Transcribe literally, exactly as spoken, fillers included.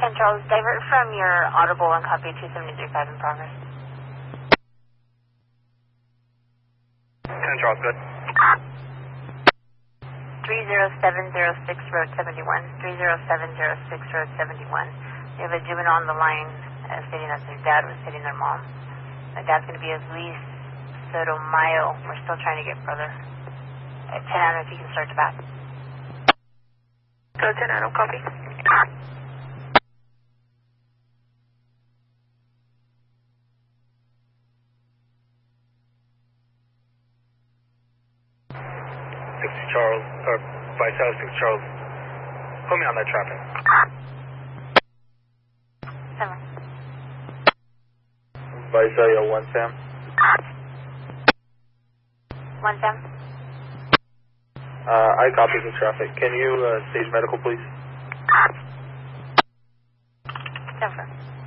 ten Charles, divert from your audible and copy two seven three five in progress. ten Charles, good. three zero seven zero six, road seventy-one. three zero seven zero six, road seventy-one. You have a juvenile on the line uh, stating that their dad was hitting their mom. The dad's going to be Luis Sotomayor. We're still trying to get further. Uh, ten Adam, if you can start the back. Go ten Adam, copy. sixty Charles, or Visalia six Charles. Put me on that traffic. Seven. Visalia one Sam. One Sam. Uh, I copy the traffic. Can you uh, stage medical, please? Seven.